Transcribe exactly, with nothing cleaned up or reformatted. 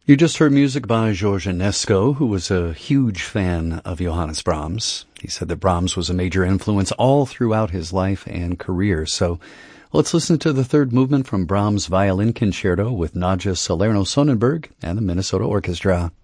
You just heard music by George Enesco, who was a huge fan of Johannes Brahms. He said that Brahms was a major influence all throughout his life and career. So let's listen to the third movement from Brahms' Violin Concerto with Nadja Salerno-Sonnenberg and the Minnesota Orchestra.